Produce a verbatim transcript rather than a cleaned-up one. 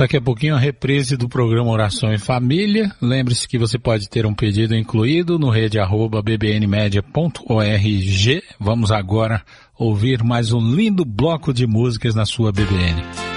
Daqui a pouquinho a reprise do programa Oração em Família. Lembre-se que você pode ter um pedido incluído no rede arroba b b n media ponto org. Vamos agora ouvir mais um lindo bloco de músicas na sua B B N.